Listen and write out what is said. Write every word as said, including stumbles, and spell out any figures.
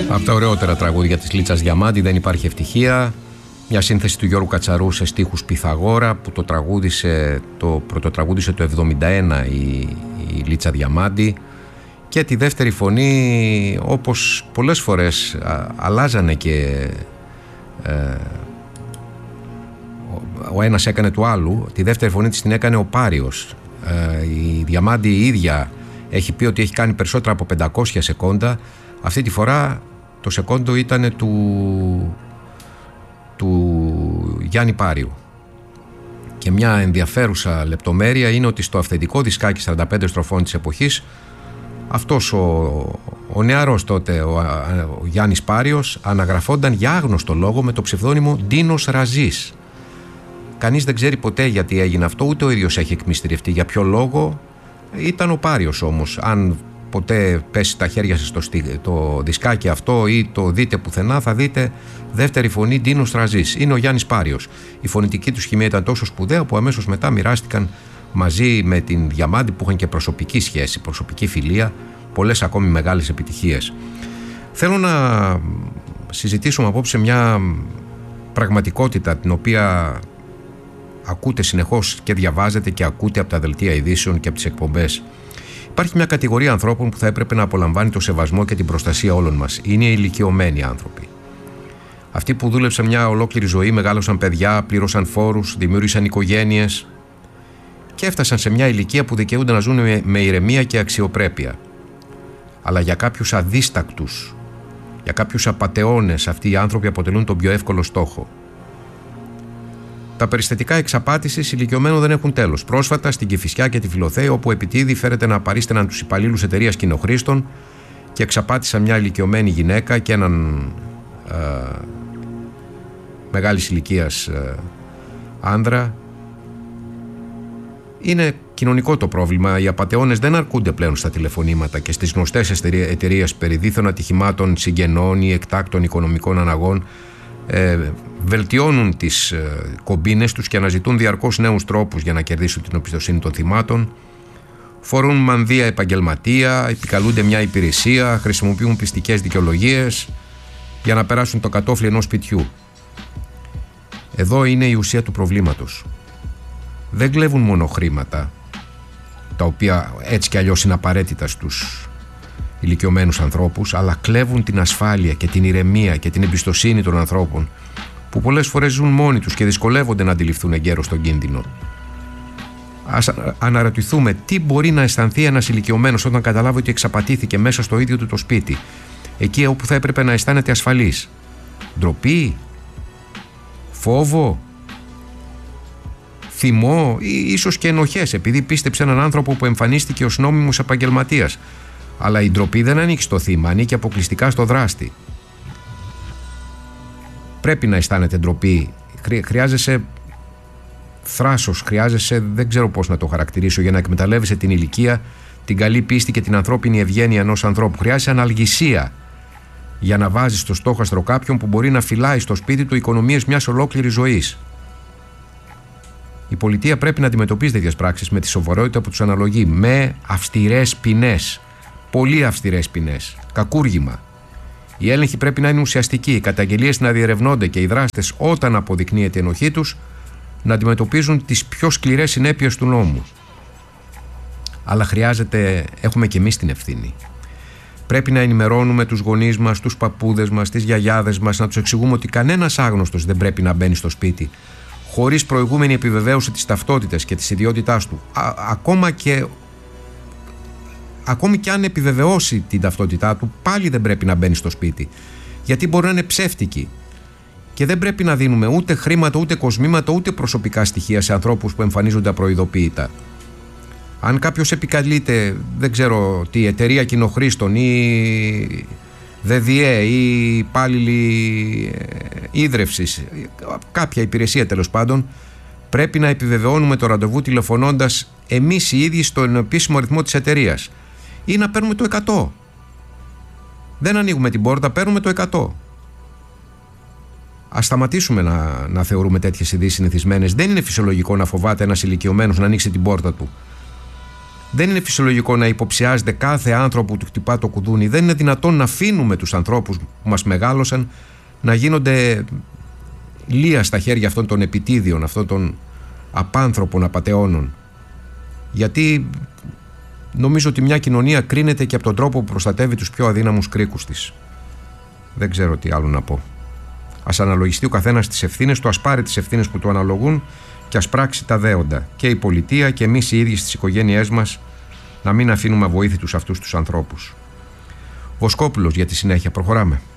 Από τα ωραιότερα τραγούδια της Λίτσας Διαμάντη, «Δεν υπάρχει ευτυχία». Μια σύνθεση του Γιώργου Κατσαρού σε στίχους Πυθαγόρα, που το τραγούδισε, το πρωτοτραγούδισε το εβδομήντα ένα η, η Λίτσα Διαμάντη. Και τη δεύτερη φωνή, όπως πολλές φορές α, αλλάζανε και ε, ο, ο ένας έκανε του άλλου, τη δεύτερη φωνή της την έκανε ο Πάριος. Ε, η Διαμάντη η ίδια έχει πει ότι έχει κάνει περισσότερα από πεντακόσια σεκόντα. Αυτή τη φορά το σεκόντο ήταν του, του Γιάννη Πάριου. Και μια ενδιαφέρουσα λεπτομέρεια είναι ότι στο αυθεντικό δισκάκι σαράντα πέντε στροφών της εποχής, αυτός ο, ο νεαρός τότε, ο, ο Γιάννης Πάριος, αναγραφόταν για άγνωστο λόγο με το ψευδόνυμο Ντίνος Ραζής. Κανείς δεν ξέρει ποτέ γιατί έγινε αυτό, ούτε ο ίδιος έχει εκμυστηρευτεί για ποιο λόγο. Ήταν ο Πάριος όμως. Αν ποτέ πέσει τα χέρια σας στο το δισκάκι αυτό ή το δείτε πουθενά, θα δείτε δεύτερη φωνή Ντίνος Ραζής. Είναι ο Γιάννης Πάριος. Η φωνητική του χημεία ήταν τόσο σπουδαία που αμέσως μετά μοιράστηκαν μαζί με την Διαμάντη, που είχαν και προσωπική σχέση, προσωπική φιλία, πολλές ακόμη μεγάλες επιτυχίες. Θέλω να συζητήσουμε απόψε μια πραγματικότητα την οποία ακούτε συνεχώς και διαβάζετε και ακούτε από τα δελτία ειδήσεων και από τις εκπομπές. Υπάρχει μια κατηγορία ανθρώπων που θα έπρεπε να απολαμβάνει το σεβασμό και την προστασία όλων μας. Είναι οι ηλικιωμένοι άνθρωποι. Αυτοί που δούλεψαν μια ολόκληρη ζωή, μεγάλωσαν παιδιά, πλήρωσαν φόρους, δημιούργησαν οικογένειες και έφτασαν σε μια ηλικία που δικαιούνται να ζουν με, με ηρεμία και αξιοπρέπεια. Αλλά για κάποιους αδίστακτους, για κάποιους απατεώνες, αυτοί οι άνθρωποι αποτελούν τον πιο εύκολο στόχο. Τα περιστατικά εξαπάτησης ηλικιωμένων δεν έχουν τέλος. Πρόσφατα στην Κηφισιά και τη Φιλοθέη, όπου επιτίδη φέρεται να παρίστεναν τους υπαλλήλους εταιρείας κοινοχρήστων και εξαπάτησαν μια ηλικιωμένη γυναίκα και έναν ε, μεγάλης ηλικίας ε, άνδρα. Είναι κοινωνικό το πρόβλημα. Οι απατεώνες δεν αρκούνται πλέον στα τηλεφωνήματα και στις γνωστές εταιρείες περί δίθων ατυχημάτων συγγενών ή εκτάκτων οικονομικών αναγκών. Ε, βελτιώνουν τις ε, κομπίνες τους και αναζητούν διαρκώς νέους τρόπους για να κερδίσουν την εμπιστοσύνη των θυμάτων. Φορούν μανδύα επαγγελματία, επικαλούνται μια υπηρεσία, χρησιμοποιούν πιστικές δικαιολογίες για να περάσουν το κατόφλι ενός σπιτιού. Εδώ είναι η ουσία του προβλήματος. Δεν κλέβουν μόνο χρήματα, τα οποία έτσι κι αλλιώς είναι απαραίτητα στους ηλικιωμένους ανθρώπους, αλλά κλέβουν την ασφάλεια και την ηρεμία και την εμπιστοσύνη των ανθρώπων, που πολλές φορές ζουν μόνοι τους και δυσκολεύονται να αντιληφθούν εγκαίρως τον κίνδυνο. Ας αναρωτηθούμε τι μπορεί να αισθανθεί ένας ηλικιωμένος όταν καταλάβει ότι εξαπατήθηκε μέσα στο ίδιο του το σπίτι, εκεί όπου θα έπρεπε να αισθάνεται ασφαλής. Ντροπή, φόβο, θυμό ή ίσως και ενοχές, επειδή πίστεψε έναν άνθρωπο που εμφανίστηκε ως νόμιμος επαγγελματίας. Αλλά η ντροπή δεν ανήκει στο θύμα, ανήκει αποκλειστικά στο δράστη. Πρέπει να αισθάνεται ντροπή. Χρειάζεσαι θράσος, χρειάζεσαι, δεν ξέρω πώς να το χαρακτηρίσω, για να εκμεταλλεύεσαι την ηλικία, την καλή πίστη και την ανθρώπινη ευγένεια ενός ανθρώπου. Χρειάζεσαι αναλγησία για να βάζεις στο στόχαστρο κάποιον που μπορεί να φυλάει στο σπίτι του οικονομίες μιας ολόκληρης ζωής. Η πολιτεία πρέπει να αντιμετωπίζει τέτοιες πράξεις με τη σοβαρότητα που τους αναλογεί, με αυστηρές ποινές. Πολύ αυστηρές ποινές. Κακούργημα. Οι έλεγχοι πρέπει να είναι ουσιαστικοί, οι καταγγελίες να διερευνώνται και οι δράστες, όταν αποδεικνύεται η ενοχή τους, να αντιμετωπίζουν τις πιο σκληρές συνέπειες του νόμου. Αλλά χρειάζεται, έχουμε και εμείς την ευθύνη. Πρέπει να ενημερώνουμε τους γονείς μας, τους παππούδες μας, τις γιαγιάδες μας, να τους εξηγούμε ότι κανένας άγνωστος δεν πρέπει να μπαίνει στο σπίτι χωρίς προηγούμενη επιβεβαίωση της ταυτότητας και της ιδιότητάς του. Α, ακόμα και Ακόμη και αν επιβεβαιώσει την ταυτότητά του, πάλι δεν πρέπει να μπαίνει στο σπίτι. Γιατί μπορεί να είναι ψεύτικη. Και δεν πρέπει να δίνουμε ούτε χρήματα, ούτε κοσμήματα, ούτε προσωπικά στοιχεία σε ανθρώπους που εμφανίζονται απροειδοποίητα. Αν κάποιος επικαλείται, δεν ξέρω τι, εταιρεία κοινοχρήστων ή ΔΔΕ ή υπάλληλοι ίδρευσης, κάποια υπηρεσία τέλος πάντων, πρέπει να επιβεβαιώνουμε το ραντεβού τηλεφωνώντας εμείς οι ίδιοι στον επίσημο αριθμό της εταιρείας. Ή να παίρνουμε το εκατό. Δεν ανοίγουμε την πόρτα, παίρνουμε το εκατό. Ας σταματήσουμε να, να θεωρούμε τέτοιες ειδήσεις συνηθισμένες. Δεν είναι φυσιολογικό να φοβάται ένας ηλικιωμένος να ανοίξει την πόρτα του. Δεν είναι φυσιολογικό να υποψιάζεται κάθε άνθρωπο που του χτυπά το κουδούνι. Δεν είναι δυνατόν να αφήνουμε τους ανθρώπους που μας μεγάλωσαν να γίνονται λία στα χέρια αυτών των επιτίδιων, αυτών των απάνθρωπων απατεώνων. Γιατί νομίζω ότι μια κοινωνία κρίνεται και από τον τρόπο που προστατεύει τους πιο αδύναμους κρίκους της. Δεν ξέρω τι άλλο να πω. Ας αναλογιστεί ο καθένας τις ευθύνες του, ας πάρει τις ευθύνες που του αναλογούν και ας πράξει τα δέοντα. Και η πολιτεία και εμείς οι ίδιοι στις οικογένειές μας, να μην αφήνουμε αβοήθητους αυτούς τους ανθρώπους. Βοσκόπουλος για τη συνέχεια. Προχωράμε.